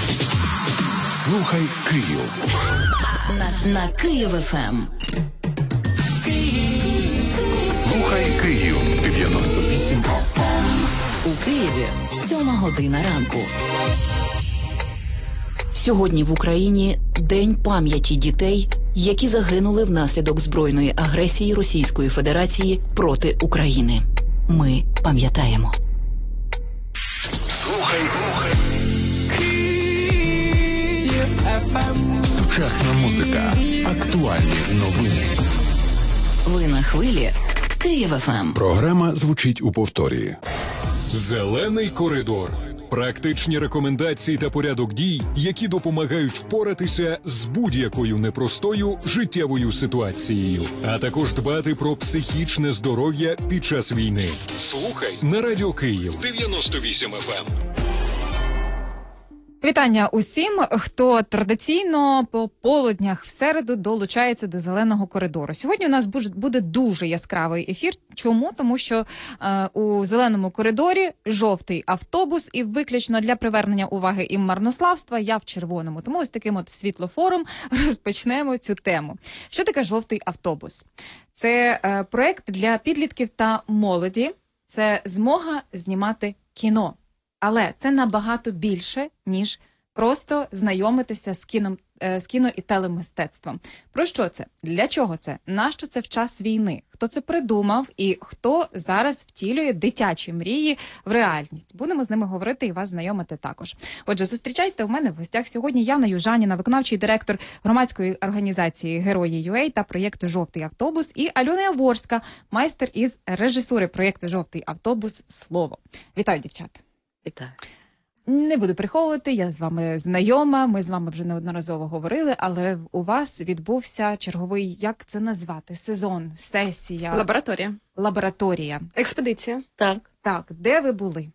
Слухай Київ. На Київ ФМ. Слухай Київ 98 FM. У Києві 7:00 ранку. Сьогодні в Україні День пам'яті дітей, які загинули внаслідок збройної агресії Російської Федерації проти України. Ми пам'ятаємо. Слухай Київ FM. Сучасна музика, актуальні новини. Ви на хвилі Київ ФМ. Програма звучить у повторі. Зелений коридор. Практичні рекомендації та порядок дій, які допомагають впоратися з будь-якою непростою життєвою ситуацією, а також дбати про психічне здоров'я під час війни. Слухай на Радіо Київ 98 FM. Вітання усім, хто традиційно по полуднях в середу долучається до Зеленого коридору. Сьогодні у нас буде дуже яскравий ефір. Чому? Тому що у Зеленому коридорі жовтий автобус, і виключно для привернення уваги і марнославства я в червоному. Тому ось таким от світлофором розпочнемо цю тему. Що таке жовтий автобус? Це проект для підлітків та молоді. Це змога знімати кіно. Але це набагато більше, ніж просто знайомитися з кіно і телемистецтвом. Про що це? Для чого це? Нащо це в час війни? Хто це придумав і хто зараз втілює дитячі мрії в реальність? Будемо з ними говорити і вас знайомити також. Отже, зустрічайте у мене в гостях сьогодні Яна Южаніна, виконавчий директор громадської організації «Герої.ua» та проєкту «Жовтий автобус», і Альона Яворська, майстер із режисури проєкту «Жовтий автобус. Слово». Вітаю, дівчата. Вітаю. Не буду приховувати, я з вами знайома, ми з вами вже неодноразово говорили, але у вас відбувся черговий, як це назвати, сезон, сесія? Лабораторія. Експедиція. Так, де ви були?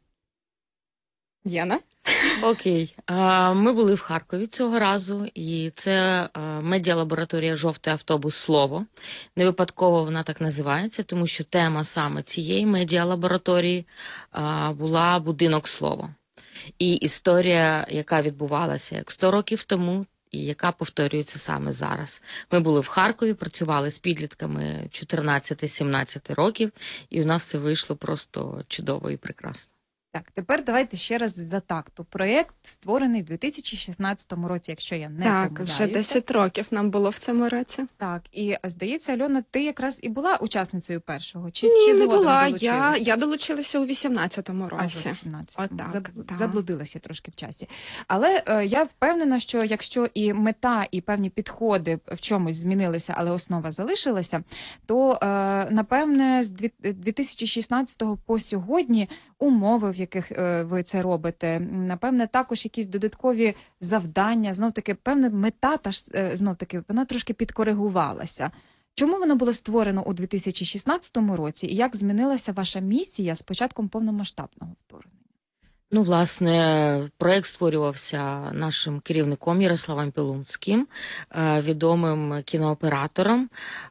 Яна? Окей. Ми були в Харкові цього разу, і це медіалабораторія «Жовтий автобус. Слово». Не випадково вона так називається, тому що тема саме цієї медіалабораторії була «Будинок слова». І історія, яка відбувалася як 100 років тому, і яка повторюється саме зараз. Ми були в Харкові, працювали з підлітками 14-17 років, і у нас це вийшло просто чудово і прекрасно. Так, тепер давайте ще раз за такту. Проєкт створений в 2016 році, якщо я не помиляюся. Так, вже 10 років нам було в цьому році. Так, і здається, Альона, ти якраз і була учасницею першого? Ні, не була. Я долучилася у 18-му році. А, в 18-му. Отак, Заблудилася трошки в часі. Але я впевнена, що якщо і мета, і певні підходи в чомусь змінилися, але основа залишилася, то, напевне, з 2016-го по сьогодні умови, в яких ви це робите, напевне, також якісь додаткові завдання, знов-таки, певна мета, знов-таки, вона трошки підкоригувалася. Чому воно було створено у 2016 році, і як змінилася ваша місія з початком повномасштабного вторгнення? Ну, власне, проєкт створювався нашим керівником Ярославом Пілунським, відомим кінооператором.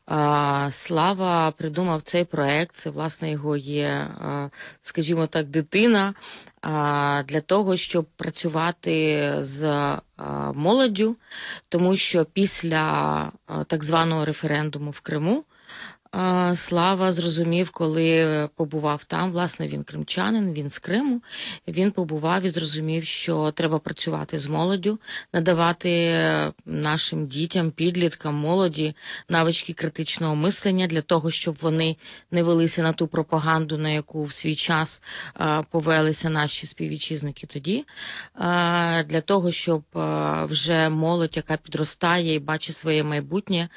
Слава придумав цей проєкт, це, власне, його є, скажімо так, дитина, для того, щоб працювати з молоддю, тому що після так званого референдуму в Криму Слава зрозумів, коли побував там, власне, він кримчанин, він з Криму, він побував і зрозумів, що треба працювати з молоддю, надавати нашим дітям, підліткам, молоді навички критичного мислення для того, щоб вони не велися на ту пропаганду, на яку в свій час повелися наші співвітчизники тоді, для того, щоб вже молодь, яка підростає і бачить своє майбутнє,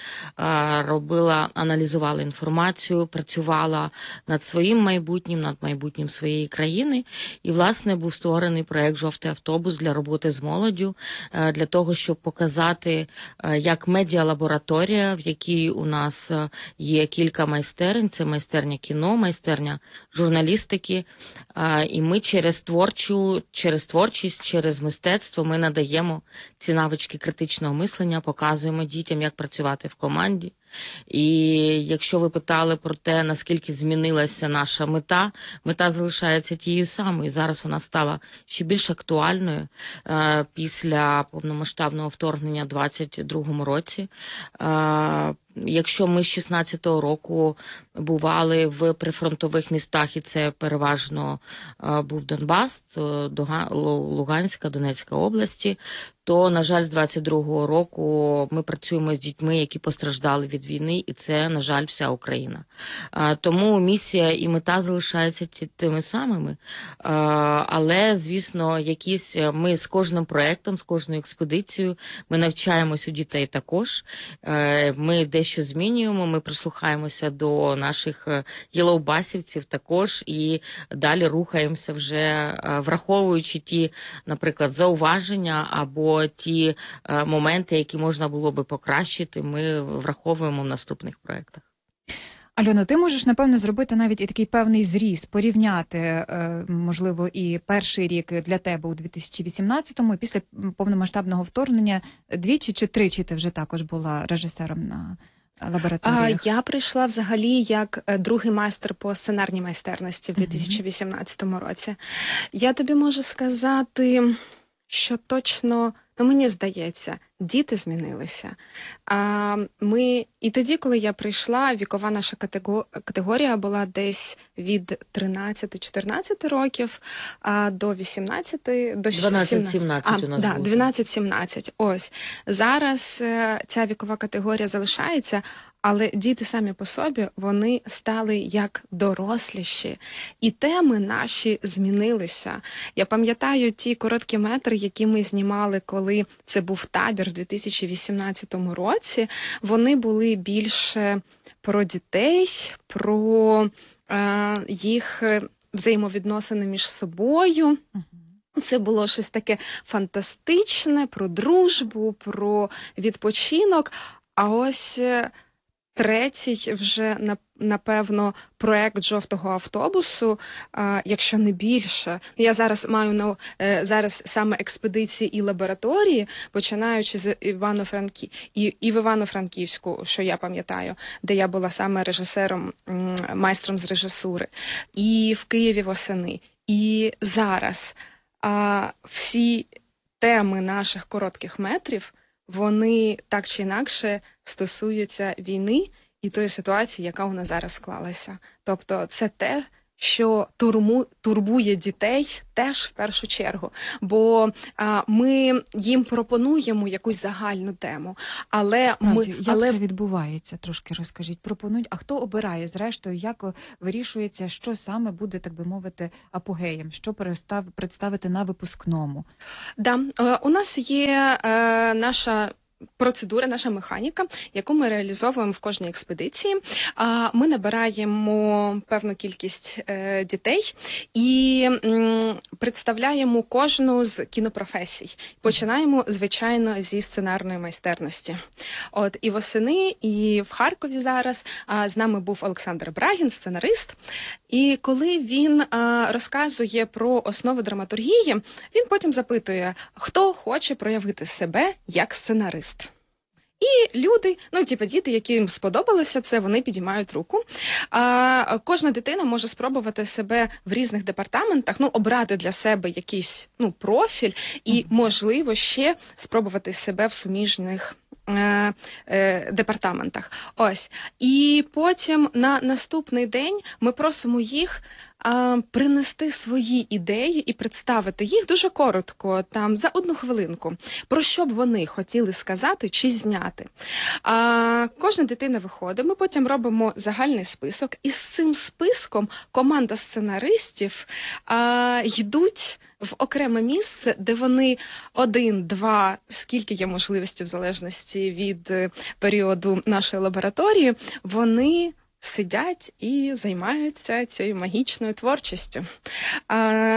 аналізувала інформацію, працювала над своїм майбутнім, над майбутнім своєї країни. І, власне, був створений проєкт «Жовтий автобус» для роботи з молоддю, для того, щоб показати, як медіалабораторія, в якій у нас є кілька майстерень, це майстерня кіно, майстерня журналістики, і ми через творчість, через мистецтво ми надаємо ці навички критичного мислення, показуємо дітям, як працювати в команді, І якщо ви питали про те, наскільки змінилася наша мета, мета залишається тією самою. Зараз вона стала ще більш актуальною після повномасштабного вторгнення у 2022 році. Якщо ми з 16-го року бували в прифронтових містах, і це переважно був Донбас, Луганська, Донецька області, то, на жаль, з 22-го року ми працюємо з дітьми, які постраждали від війни, і це, на жаль, вся Україна. Тому місія і мета залишаються тими самими. Але, звісно, ми з кожним проєктом, з кожною експедицією, ми навчаємось у дітей також. Ми дещо змінюємо, ми прислухаємося до наших єлоубасівців також і далі рухаємося вже, враховуючи ті, наприклад, зауваження або ті моменти, які можна було би покращити, ми враховуємо в наступних проєктах. Альона, ти можеш, напевно, зробити навіть і такий певний зріз, порівняти, можливо, і перший рік для тебе у 2018-му, і після повномасштабного вторгнення двічі чи тричі ти вже також була режисером на лабораторіях? Я прийшла взагалі як другий майстер по сценарній майстерності в 2018 році. Я тобі можу сказати, що точно, мені здається, діти змінилися. І тоді, коли я прийшла, вікова наша категорія була десь від 13-14 років до 18, до 12-17 у нас було. 12-17. Ось. Зараз ця вікова категорія залишається, але діти самі по собі, вони стали як доросліші. І теми наші змінилися. Я пам'ятаю ті короткі метри, які ми знімали, коли це був табір в 2018 році. Вони були більше про дітей, про їх взаємовідносини між собою. Це було щось таке фантастичне, про дружбу, про відпочинок. А ось третій вже, напевно, проект «Жовтого автобусу», якщо не більше. Я зараз маю зараз саме експедиції і лабораторії, починаючи з і в Івано-Франківську, що я пам'ятаю, де я була саме режисером, майстром з режисури, і в Києві восени. І зараз всі теми наших коротких метрів, вони так чи інакше стосуються війни і тої ситуації, яка у нас зараз склалася. Тобто це те, що турбує дітей теж в першу чергу. Бо ми їм пропонуємо якусь загальну тему. Але Справді, як це відбувається? Трошки розкажіть. Пропонують. А хто обирає, зрештою, як вирішується, що саме буде, так би мовити, апогеєм? Що представити на випускному? У нас є наша процедура, наша механіка, яку ми реалізовуємо в кожній експедиції. Ми набираємо певну кількість дітей і представляємо кожну з кінопрофесій. Починаємо, звичайно, зі сценарної майстерності. І восени, і в Харкові зараз з нами був Олександр Брагін, сценарист. І коли він розказує про основи драматургії, він потім запитує, хто хоче проявити себе як сценарист. І люди, діти, яким сподобалося це, вони підіймають руку. Кожна дитина може спробувати себе в різних департаментах, обрати для себе якийсь профіль і, можливо, ще спробувати себе в суміжних департаментах. Ось. І потім на наступний день ми просимо їх принести свої ідеї і представити їх дуже коротко, там за 1 хвилинку, про що б вони хотіли сказати чи зняти. Кожна дитина виходить, ми потім робимо загальний список, і з цим списком команда сценаристів йдуть в окреме місце, де вони 1-2, скільки є можливості в залежності від періоду нашої лабораторії, вони сидять і займаються цією магічною творчістю.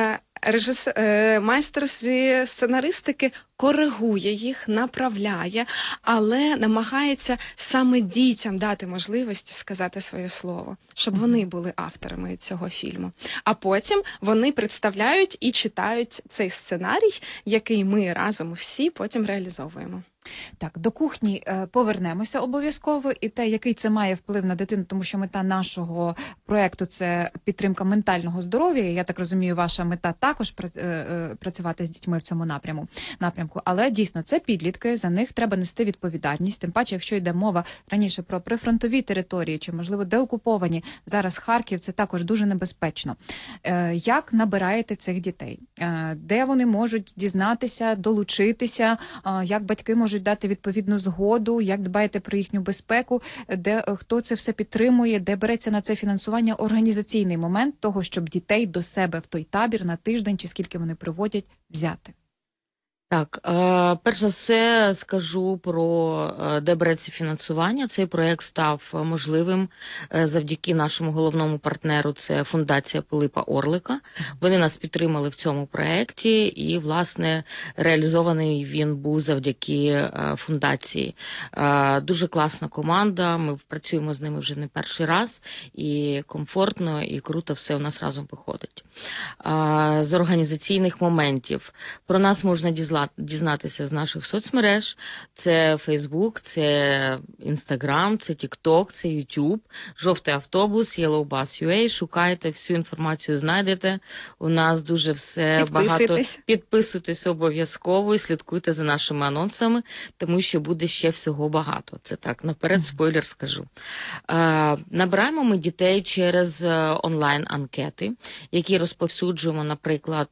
Майстер зі сценаристики коригує їх, направляє, але намагається саме дітям дати можливість сказати своє слово, щоб вони були авторами цього фільму. А потім вони представляють і читають цей сценарій, який ми разом всі потім реалізовуємо. Так, до кухні повернемося обов'язково, і те, який це має вплив на дитину, тому що мета нашого проєкту – це підтримка ментального здоров'я. Я так розумію, ваша мета також працювати з дітьми в цьому напрямку. Але дійсно, це підлітки, за них треба нести відповідальність, тим паче, якщо йде мова раніше про прифронтові території, чи, можливо, деокуповані, зараз Харків, це також дуже небезпечно. Як набираєте цих дітей? Де вони можуть дізнатися, долучитися, як батьки можуть дати відповідну згоду, як дбаєте про їхню безпеку, хто це все підтримує, де береться на це фінансування, організаційний момент того, щоб дітей до себе в той табір на тиждень, чи скільки вони приводять, взяти? Так, перш за все скажу про де береться фінансування. Цей проєкт став можливим завдяки нашому головному партнеру, це Фундація Пилипа Орлика. Вони нас підтримали в цьому проєкті і, власне, реалізований він був завдяки фундації. Дуже класна команда, ми працюємо з ними вже не перший раз, і комфортно, і круто все у нас разом виходить. З організаційних моментів про нас можна дізнатися з наших соцмереж. Це Facebook, це Instagram, це TikTok, це YouTube, Жовтий автобус, YellowBus.ua. Шукайте, всю інформацію знайдете. У нас дуже все багато. Підписуйтесь обов'язково і слідкуйте за нашими анонсами, тому що буде ще всього багато. Це так, наперед спойлер скажу. Набираємо ми дітей через онлайн-анкети, які розповсюджуємо, наприклад,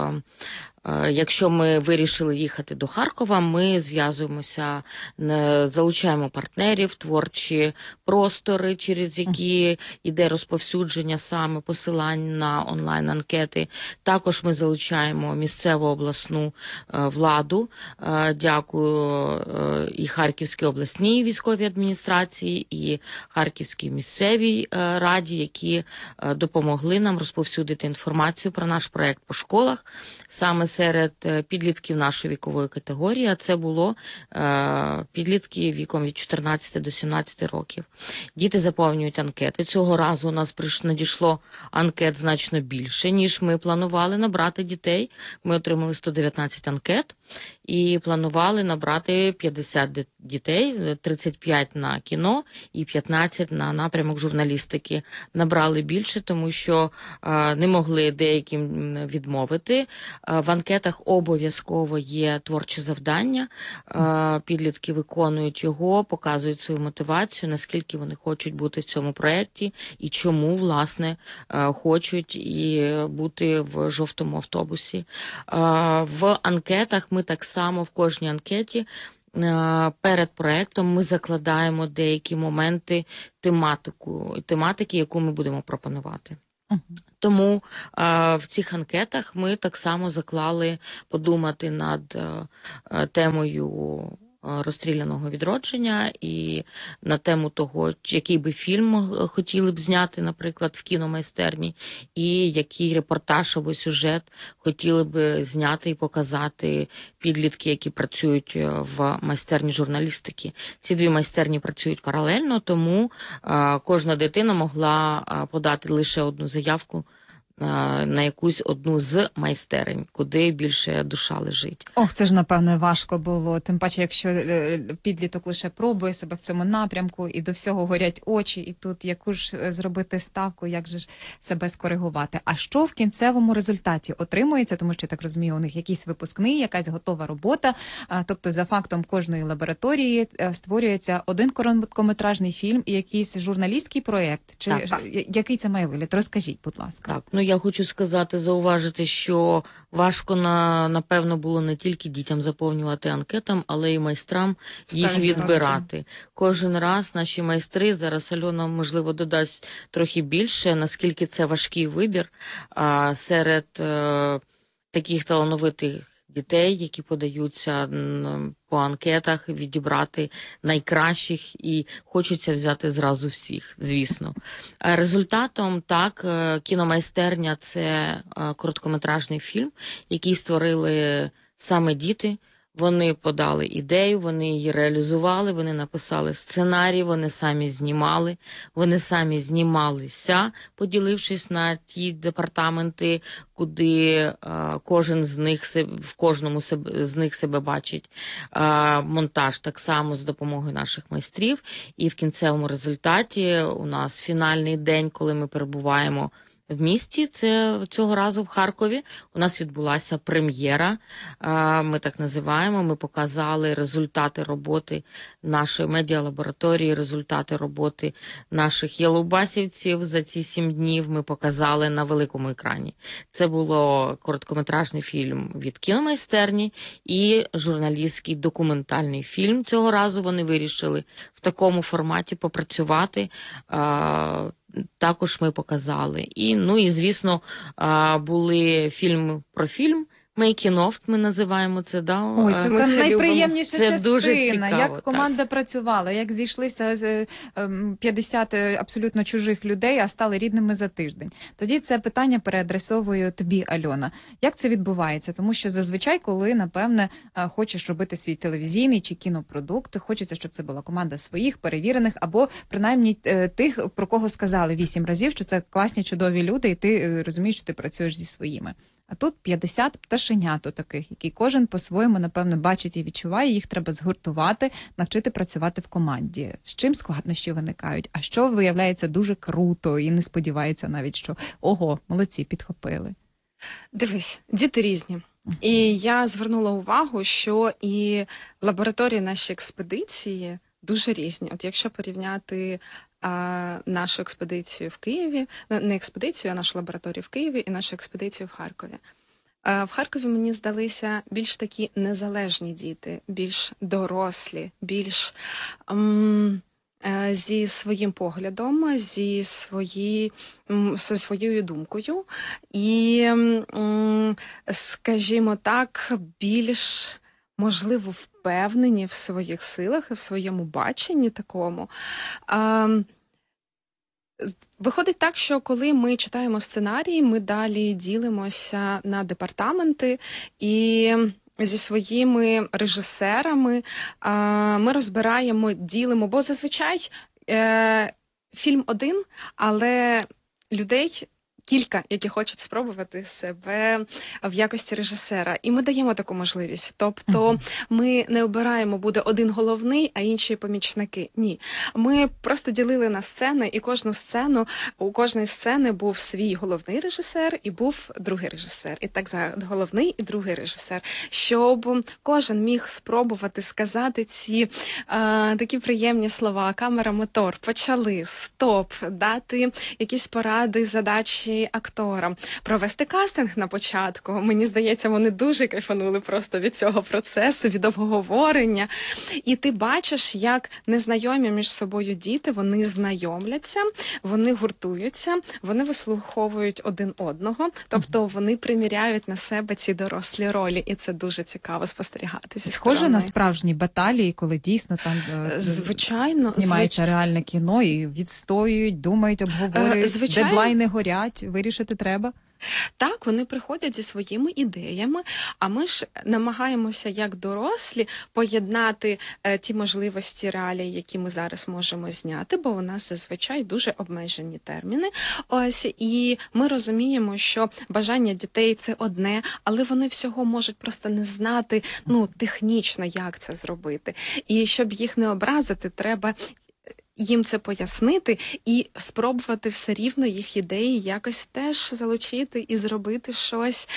якщо ми вирішили їхати до Харкова, ми зв'язуємося, залучаємо партнерів, творчі простори, через які йде розповсюдження саме посилань на онлайн-анкети. Також ми залучаємо місцеву обласну владу. Дякую і Харківській обласній військовій адміністрації, і Харківській місцевій раді, які допомогли нам розповсюдити інформацію про наш проєкт по школах. Саме серед підлітків нашої вікової категорії, а це було підлітки віком від 14 до 17 років. Діти заповнюють анкети. Цього разу у нас надійшло анкет значно більше, ніж ми планували набрати дітей. Ми отримали 119 анкет і планували набрати 50 дітей, 35 на кіно і 15 на напрямок журналістики. Набрали більше, тому що не могли деяким відмовити. В анкетах обов'язково є творче завдання. Підлітки виконують його, показують свою мотивацію, наскільки вони хочуть бути в цьому проєкті і чому, власне, хочуть і бути в жовтому автобусі. В анкетах ми так само в кожній анкеті перед проєктом ми закладаємо деякі моменти тематики, яку ми будемо пропонувати. Тому в цих анкетах ми так само заклали подумати над темою розстріляного відродження і на тему того, який би фільм хотіли б зняти, наприклад, в кіномайстерні, і який репортаж або сюжет хотіли б зняти і показати підлітки, які працюють в майстерні журналістики. Ці дві майстерні працюють паралельно, тому кожна дитина могла подати лише одну заявку на якусь одну з майстерень, куди більше душа лежить. Ох, це ж, напевне, важко було. Тим паче, якщо підліток лише пробує себе в цьому напрямку, і до всього горять очі, і тут яку ж зробити ставку, як же ж себе скоригувати. А що в кінцевому результаті отримується? Тому що, я так розумію, у них якийсь випускний, якась готова робота. Тобто, за фактом кожної лабораторії створюється один короткометражний фільм і якийсь журналістський проєкт. Чи так. Який це має вигляд? Розкажіть, будь ласка. Так, я хочу сказати, зауважити, що важко, напевно, було не тільки дітям заповнювати анкетам, але й майстрам їх відбирати. Кожен раз наші майстри, зараз Альона, можливо, додасть трохи більше, наскільки це важкий вибір серед таких талановитих дітей, які подаються по анкетах, відібрати найкращих, і хочеться взяти зразу всіх, звісно. Результатом, так, кіномайстерня – це короткометражний фільм, який створили саме діти. Вони подали ідею, вони її реалізували, вони написали сценарій, вони самі знімали, вони самі знімалися, поділившись на ті департаменти, куди кожен з них, в кожному з них себе бачить. Монтаж так само з допомогою наших майстрів. І в кінцевому результаті у нас фінальний день, коли ми перебуваємо в місті, це цього разу в Харкові, у нас відбулася прем'єра, ми так називаємо, ми показали результати роботи нашої медіалабораторії, результати роботи наших єлоубасівців за ці 7 днів ми показали на великому екрані. Це було короткометражний фільм від кіномайстерні і журналістський документальний фільм. Цього разу вони вирішили в такому форматі попрацювати. Також ми показали. І, звісно, були фільм про фільм, making of, ми називаємо це. Да? Ой, це найприємніша це частина, дуже цікаво, як команда працювала, як зійшлися 50 абсолютно чужих людей, а стали рідними за тиждень. Тоді це питання переадресовую тобі, Альона. Як це відбувається? Тому що зазвичай, коли, напевне, хочеш робити свій телевізійний чи кінопродукт, хочеться, щоб це була команда своїх, перевірених, або принаймні тих, про кого сказали 8 разів, що це класні, чудові люди, і ти розумієш, що ти працюєш зі своїми. А тут 50 пташенят таких, які кожен по-своєму, напевно, бачить і відчуває, їх треба згуртувати, навчити працювати в команді. З чим складнощі виникають? А що виявляється дуже круто і не сподівається навіть, що ого, молодці, підхопили. Дивись, діти різні. І я звернула увагу, що і лабораторії наші експедиції дуже різні. От якщо порівняти нашу експедицію в Києві, не експедицію, а нашу лабораторію в Києві і нашу експедицію в Харкові. В Харкові мені здалися більш такі незалежні діти, більш дорослі, більш зі своїм поглядом, зі своєю думкою і, скажімо так, більш, можливо, впевнені в своїх силах і в своєму баченні такому. Виходить так, що коли ми читаємо сценарії, ми далі ділимося на департаменти і зі своїми режисерами ми розбираємо, ділимо, бо зазвичай фільм один, але людей кілька, які хочуть спробувати себе в якості режисера. І ми даємо таку можливість. Тобто ми не обираємо, буде один головний, а інші помічники. Ні. Ми просто ділили на сцени, і у кожної сцени був свій головний режисер і був другий режисер. І так за головний і другий режисер. Щоб кожен міг спробувати сказати ці такі приємні слова. Камера, мотор, почали, стоп, дати якісь поради, задачі акторам, провести кастинг на початку. Мені здається, вони дуже кайфанули просто від цього процесу, від обговорення. І ти бачиш, як незнайомі між собою діти, вони знайомляться, вони гуртуються, вони вислуховують один одного, тобто вони приміряють на себе ці дорослі ролі, і це дуже цікаво спостерігати. Схоже на справжні баталії, коли дійсно там звичайно знімається реальне кіно і відстоюють, думають, обговорюють, дедлайни горять, вирішити треба. Так, вони приходять зі своїми ідеями, а ми ж намагаємося як дорослі поєднати ті можливості реалії, які ми зараз можемо зняти, бо у нас зазвичай дуже обмежені терміни. Ось, і ми розуміємо, що бажання дітей – це одне, але вони всього можуть просто не знати, технічно, як це зробити. І щоб їх не образити, треба їм це пояснити і спробувати все рівно їх ідеї якось теж залучити і зробити щось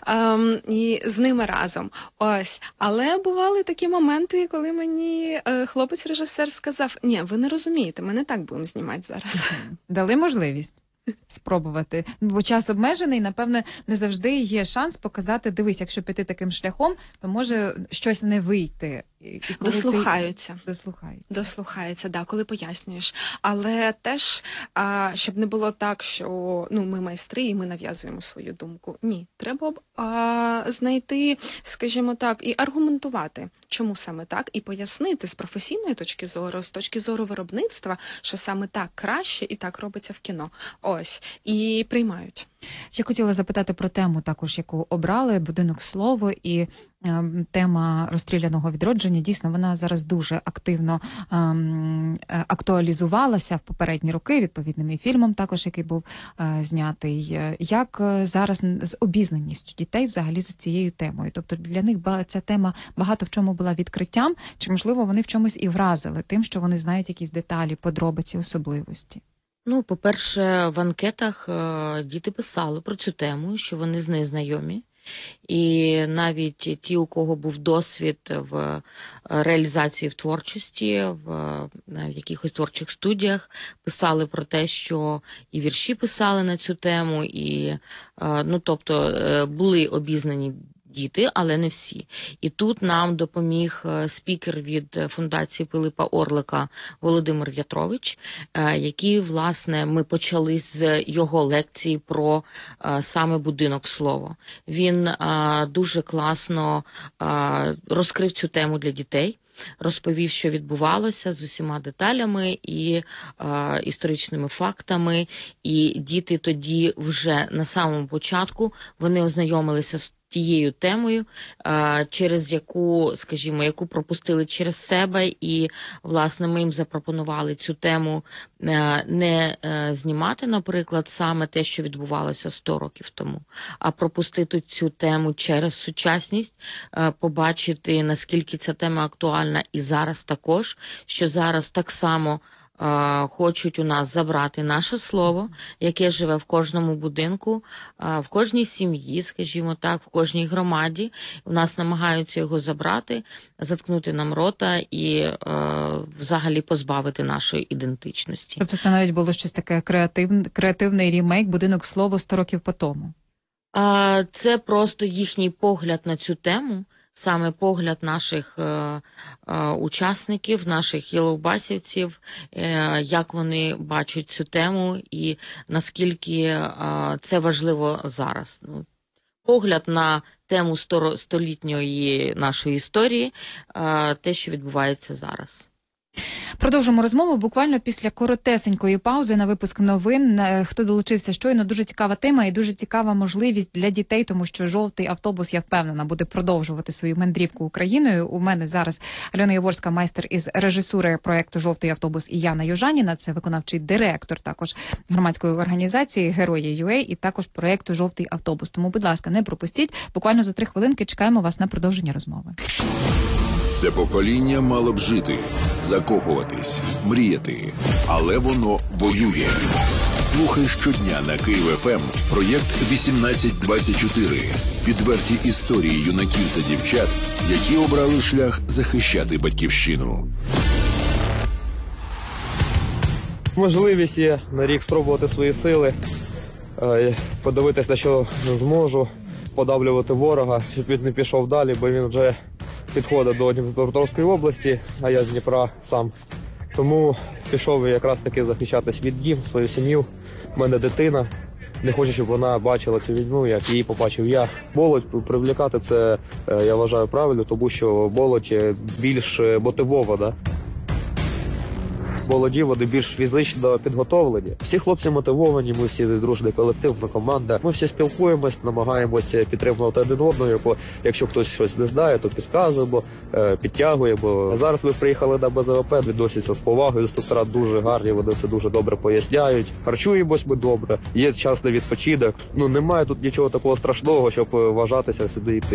і з ними разом. Ось. Але бували такі моменти, коли мені хлопець-режисер сказав: ні, ви не розумієте, ми не так будемо знімати зараз. Дали можливість спробувати. Бо час обмежений, напевне, не завжди є шанс показати, дивись, якщо піти таким шляхом, то може щось не вийти. коли Дослухаються. Дослухаються. Да, коли пояснюєш. Але теж, щоб не було так, що ми майстри і ми нав'язуємо свою думку. Ні, треба знайти, скажімо так, і аргументувати, чому саме так, і пояснити з професійної точки зору, з точки зору виробництва, що саме так краще і так робиться в кіно. Ось. І приймають. Ще хотіла запитати про тему також, яку обрали, «Будинок слова», і тема розстріляного відродження. Дійсно, вона зараз дуже активно актуалізувалася в попередні роки, відповідним і фільмом також, який був знятий. Як зараз з обізнаністю дітей взагалі за цією темою? Тобто для них ця тема багато в чому була відкриттям, чи, можливо, вони в чомусь і вразили тим, що вони знають якісь деталі, подробиці, особливості? По-перше, в анкетах діти писали про цю тему, що вони з нею знайомі. І навіть ті, у кого був досвід в реалізації в творчості, в якихось творчих студіях, писали про те, що і вірші писали на цю тему, і, тобто, були обізнані діти, але не всі. І тут нам допоміг спікер від фундації Пилипа Орлика Володимир В'ятрович, який, власне, ми почали з його лекції про саме «Будинок слова». Він дуже класно розкрив цю тему для дітей, розповів, що відбувалося з усіма деталями і історичними фактами. І діти тоді вже на самому початку вони ознайомилися з тією темою, через яку, скажімо, яку пропустили через себе, і, власне, ми їм запропонували цю тему не знімати, наприклад, саме те, що відбувалося 100 років тому, а пропустити цю тему через сучасність, побачити, наскільки ця тема актуальна і зараз також, що зараз так само хочуть у нас забрати наше слово, яке живе в кожному будинку, в кожній сім'ї, скажімо так, в кожній громаді. У нас намагаються його забрати, заткнути нам рота і взагалі позбавити нашої ідентичності. Тобто це навіть було щось таке креативний рімейк «Будинок слова» 100 років по тому? Це просто їхній погляд на цю тему, саме погляд наших учасників, наших єловбасівців, як вони бачать цю тему і наскільки це важливо зараз. Погляд на тему столітньої нашої історії, те, що відбувається зараз. Продовжимо розмову буквально після коротесенької паузи на випуск новин. Хто долучився щойно, дуже цікава тема і дуже цікава можливість для дітей, тому що «Жовтий автобус», я впевнена, буде продовжувати свою мандрівку Україною. У мене зараз Альона Яворська, майстер із режисури проєкту «Жовтий автобус», і Яна Южаніна, це виконавчий директор також громадської організації «Герої.UA» і також проєкту «Жовтий автобус». Тому, будь ласка, не пропустіть. Буквально за 3 хвилинки чекаємо вас на продовження розмови. Це покоління мало б жити, закохуватись, мріяти, але воно воює. Слухай щодня на Київ ФМ проєкт 1824. Відверті історії юнаків та дівчат, які обрали шлях захищати батьківщину. Можливість є на рік спробувати свої сили, подивитися, на що зможу, подавлювати ворога, щоб він не пішов далі, бо він вже підходить до Дніпропетровської області, а я з Дніпра сам. Тому пішов якраз таки захищати свій дім, свою сім'ю. У мене дитина. Не хочу, щоб вона бачила цю війну, як її побачив я. Молодь привлікати це, я вважаю, правильно, тому що молодь більш мотивована. Молоді, вони більш фізично підготовлені. Всі хлопці мотивовані, ми всі дружний колектив, команда. Ми всі спілкуємось, намагаємося підтримувати один одного. Бо якщо хтось щось не знає, то підказуємо, підтягуємо. Зараз ми приїхали на БЗВП, відносяться з повагою. Інструктора дуже гарні, вони все дуже добре поясняють. Харчуємось ми добре, є час на відпочинок. Немає тут нічого такого страшного, щоб вважатися сюди йти.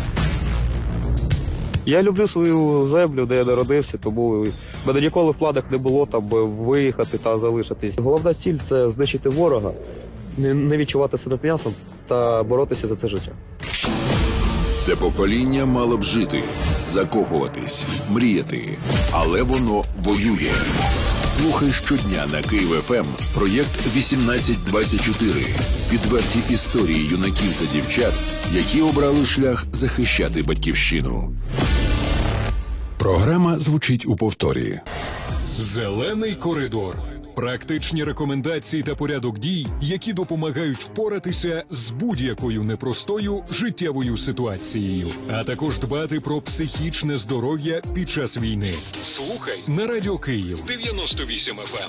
Я люблю свою землю, де я народився, тому в мене ніколи в планах не було там виїхати та залишитись. Головна ціль – це знищити ворога, не відчувати себе м'ясом та боротися за це життя. Це покоління мало б жити, закохуватись, мріяти, але воно воює. Слухай щодня на Київ ФМ проєкт 1824. Відверті історії юнаків та дівчат, які обрали шлях захищати батьківщину. Програма звучить у повторі. Зелений коридор. Практичні рекомендації та порядок дій, які допомагають впоратися з будь-якою непростою життєвою ситуацією, а також дбати про психічне здоров'я під час війни. Слухай на Радіо Київ 98 FM.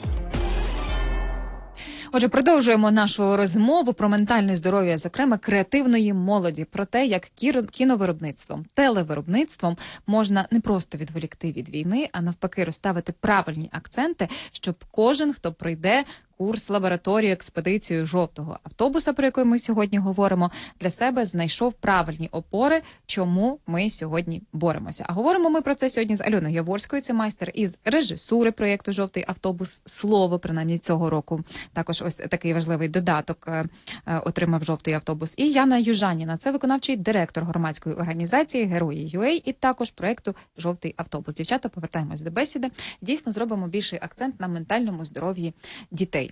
Отже, продовжуємо нашу розмову про ментальне здоров'я, зокрема креативної молоді, про те, як кіновиробництвом, телевиробництвом можна не просто відволікти від війни, а навпаки розставити правильні акценти, щоб кожен, хто пройде курс, лабораторію, експедицію жовтого автобуса, про яку ми сьогодні говоримо, для себе знайшов правильні опори, чому ми сьогодні боремося. А говоримо ми про це сьогодні з Альоною Яворською, це майстер із режисури проєкту «Жовтий автобус». Слово, принаймні, цього року. Також ось такий важливий додаток отримав «Жовтий автобус». І Яна Южаніна, це виконавчий директор громадської організації «Герої.UA» і також проєкту «Жовтий автобус». Дівчата, повертаємось до бесіди. Дійсно, зробимо більший акцент на ментальному здоров'ї дітей.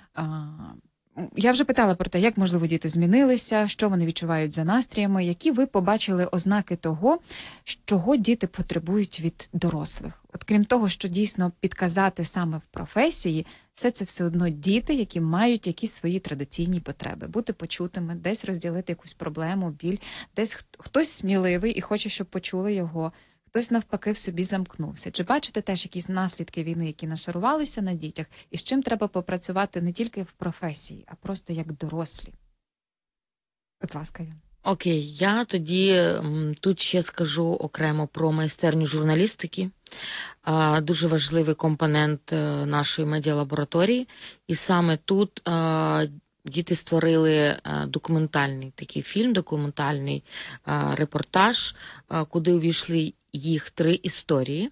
Я вже питала про те, як, можливо, діти змінилися, що вони відчувають за настріями, які ви побачили ознаки того, чого діти потребують від дорослих. От крім того, що дійсно підказати саме в професії, все одно діти, які мають якісь свої традиційні потреби. Бути почутими, десь розділити якусь проблему, біль, десь хтось сміливий і хоче, щоб почули його. Хтось навпаки в собі замкнувся. Чи бачите теж якісь наслідки війни, які нашарувалися на дітях, і з чим треба попрацювати не тільки в професії, а просто як дорослі? Будь ласка, Ян. Окей, я тоді тут ще скажу окремо про майстерню журналістики. Дуже важливий компонент нашої медіалабораторії. І саме тут діти створили документальний такий фільм, документальний репортаж, куди увійшли їх 3 історії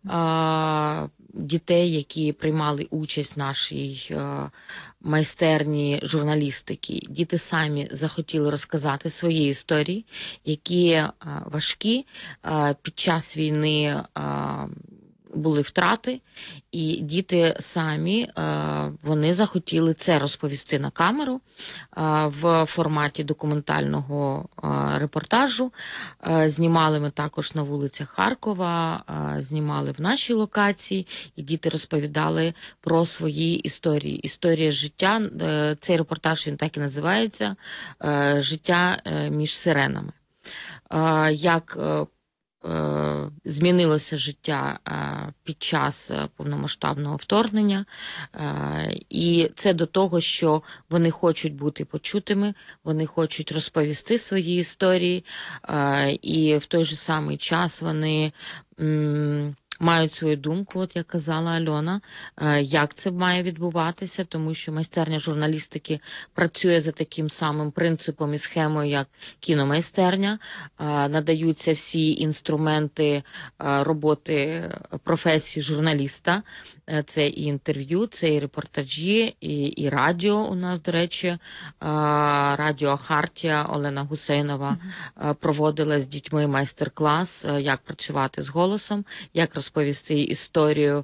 дітей, які приймали участь в нашій майстерні журналістики. Діти самі захотіли розказати свої історії, які важкі під час війни були втрати, і діти самі, вони захотіли це розповісти на камеру в форматі документального репортажу. Знімали ми також на вулицях Харкова, знімали в нашій локації, і діти розповідали про свої історії. Історія життя, цей репортаж, він так і називається «Життя між сиренами». Як змінилося життя під час повномасштабного вторгнення, і це до того, що вони хочуть бути почутими, вони хочуть розповісти свої історії, і в той же самий час вони мають свою думку, от як казала Альона, як це має відбуватися, тому що майстерня журналістики працює за таким самим принципом і схемою, як кіномайстерня. Надаються всі інструменти роботи професії журналіста. Це і інтерв'ю, це і репортажі, і радіо у нас, до речі, радіо Хартія, Олена Гусейнова проводила з дітьми майстер-клас, як працювати з голосом, як розповісти історію,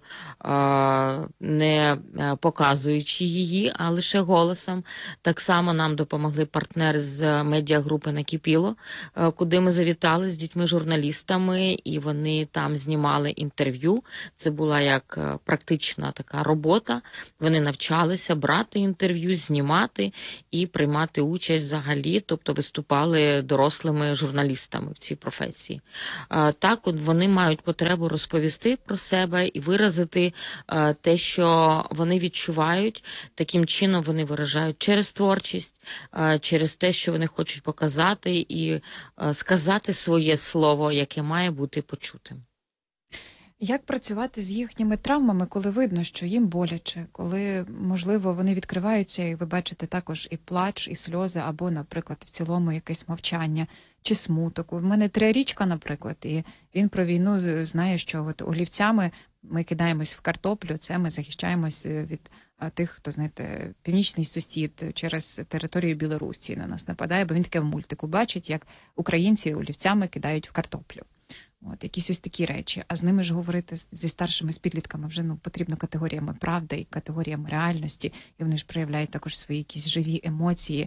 не показуючи її, а лише голосом. Так само нам допомогли партнери з медіагрупи «Накипіло», куди ми завітали з дітьми-журналістами, і вони там знімали інтерв'ю. Це була як практична така робота. Вони навчалися брати інтерв'ю, знімати і приймати участь взагалі, тобто виступали дорослими журналістами в цій професії. Так, от вони мають потребу розповісти про себе і виразити те, що вони відчувають. Таким чином вони виражають через творчість, через те, що вони хочуть показати і сказати своє слово, яке має бути почутим. Як працювати з їхніми травмами, коли видно, що їм боляче, коли, можливо, вони відкриваються, і ви бачите також і плач, і сльози, або, наприклад, в цілому якесь мовчання чи смуток. У мене 3-річка, наприклад, і він про війну знає, що от олівцями ми кидаємось в картоплю, це ми захищаємось від тих, хто, знаєте, північний сусід через територію Білорусі на нас нападає, бо він таке в мультику бачить, як українці олівцями кидають в картоплю. От, якісь ось такі речі. А з ними ж говорити зі старшими, з підлітками вже потрібно категоріями правди і категоріями реальності. І вони ж проявляють також свої якісь живі емоції.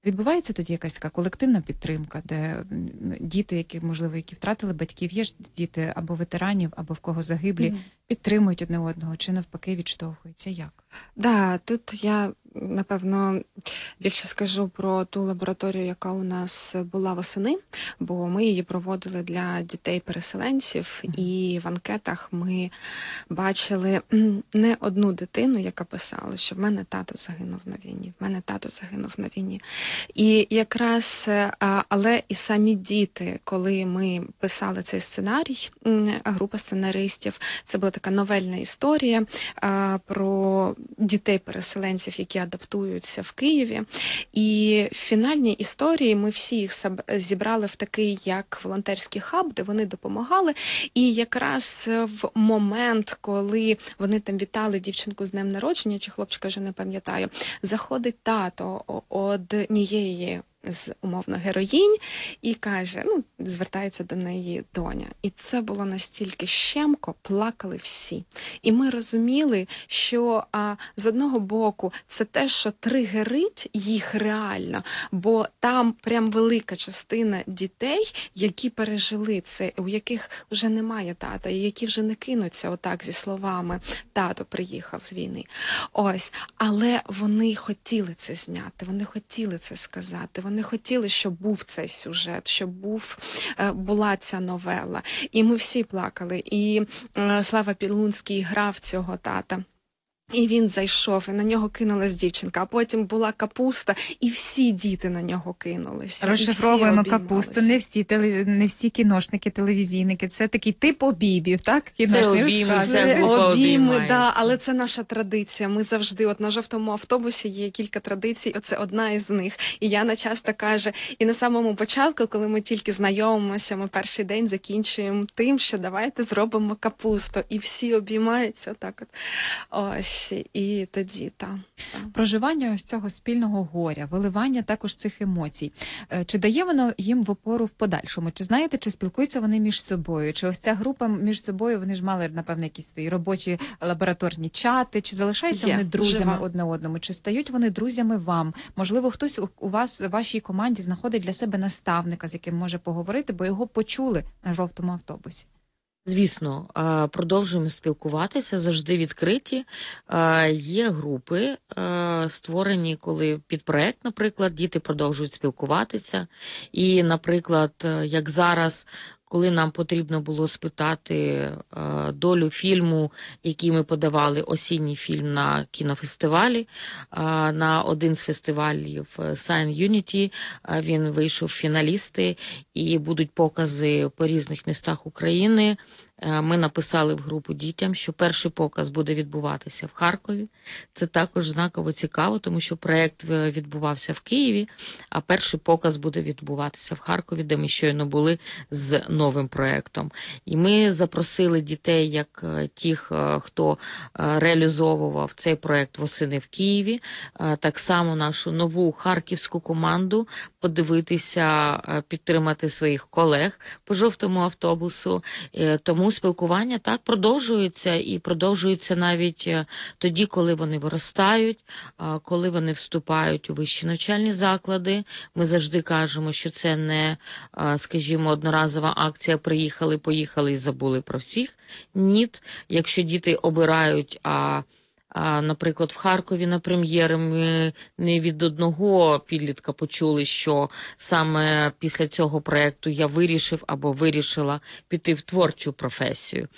Відбувається тоді якась така колективна підтримка, де діти, які втратили батьків, є ж діти або ветеранів, або в кого загиблі, підтримують одне одного, чи навпаки відштовхуються? Як? Да, тут я, напевно, більше скажу про ту лабораторію, яка у нас була восени, бо ми її проводили для дітей-переселенців, і в анкетах ми бачили не одну дитину, яка писала, що в мене тато загинув на війні, в мене тато загинув на війні. І якраз, але і самі діти, коли ми писали цей сценарій, група сценаристів, це була така новельна історія про дітей-переселенців, які адаптуються в Києві. І в фінальній історії ми всі їх зібрали в такий, як волонтерський хаб, де вони допомагали. І якраз в момент, коли вони там вітали дівчинку з днем народження, чи хлопчика, вже не пам'ятаю, заходить тато однієї з умовно героїнь і каже, звертається до неї доня. І це було настільки щемко, плакали всі. І ми розуміли, що з одного боку це те, що тригерить їх реально, бо там прям велика частина дітей, які пережили це, у яких вже немає тата, і які вже не кинуться отак зі словами «тато приїхав з війни». Ось, але вони хотіли це зняти, вони хотіли це сказати, вони хотіли, щоб був цей сюжет, щоб була ця новела. І ми всі плакали. І Слава Пілунський грав цього тата. І він зайшов, і на нього кинулась дівчинка, а потім була капуста, і всі діти на нього кинулися. Розшифровуємо капусту. Не всі кіношники, телевізійники. Це такий тип обіймів, так? Це обійми, да, але це наша традиція. Ми завжди, от на жовтому автобусі є кілька традицій, оце одна із них. І Яна часто каже, і на самому початку, коли ми тільки знайомимося, ми перший день закінчуємо тим, що давайте зробимо капусту. І всі обіймаються отак от. Ось. І тоді, так. Проживання ось цього спільного горя, виливання також цих емоцій. Чи дає воно їм в опору в подальшому? Чи знаєте, чи спілкуються вони між собою? Чи ось ця група між собою, вони ж мали, напевно, якісь свої робочі лабораторні чати? Чи залишаються вони друзями одне одному? Чи стають вони друзями вам? Можливо, хтось у вас, в вашій команді, знаходить для себе наставника, з яким може поговорити, бо його почули на жовтому автобусі? Звісно, продовжуємо спілкуватися, завжди відкриті. Є групи, створені, коли під проект, наприклад, діти продовжують спілкуватися. І, наприклад, як зараз, коли нам потрібно було спитати долю фільму, який ми подавали, осінній фільм на кінофестивалі, на один з фестивалів Sign Unity, він вийшов в фіналісти, і будуть покази по різних містах України. Ми написали в групу дітям, що перший показ буде відбуватися в Харкові. Це також знаково цікаво, тому що проєкт відбувався в Києві, а перший показ буде відбуватися в Харкові, де ми щойно були з новим проєктом. І ми запросили дітей, як тих, хто реалізовував цей проєкт восени в Києві, так само нашу нову харківську команду, подивитися, підтримати своїх колег по жовтому автобусу. Тому спілкування так продовжується, і продовжується навіть тоді, коли вони виростають, коли вони вступають у вищі навчальні заклади. Ми завжди кажемо, що це не, скажімо, одноразова акція «приїхали, поїхали і забули про всіх». Ні, якщо діти обирають, наприклад, в Харкові на прем'єри ми не від одного підлітка почули, що саме після цього проєкту я вирішив або вирішила піти в творчу професію.